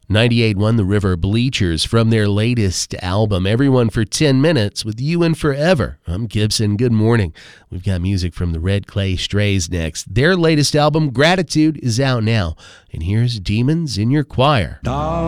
98.1 The River Bleachers from their latest album, Everyone for 10 Minutes with You and Forever. I'm Gibson. Good morning. We've got music from the Red Clay Strays next. Their latest album, Gratitude, is out now. And here's Demons in Your Choir.